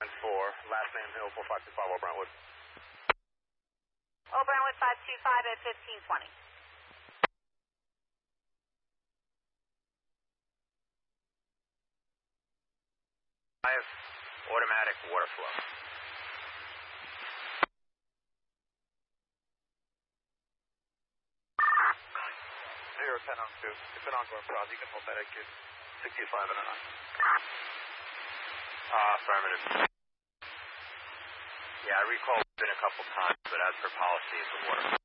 last name Hill 4525 Old Brentwood. Old Brentwood 525 at 1520. I have automatic water flow. 010 on 2. It's an ongoing problem. You can hold that at kid 65 and a half. Affirmative. Yeah, I recall it's been a couple times, but as per policy, it's a water flow.